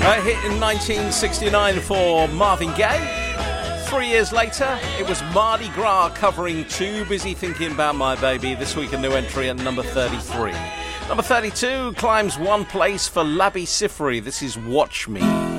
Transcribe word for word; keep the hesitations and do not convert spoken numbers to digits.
A hit in nineteen sixty-nine for Marvin Gaye. Three years later, it was Mardi Gras covering Too Busy Thinking About My Baby. This week a new entry at number thirty-three. Number thirty-two climbs one place for Labi Siffre. This is Watch Me.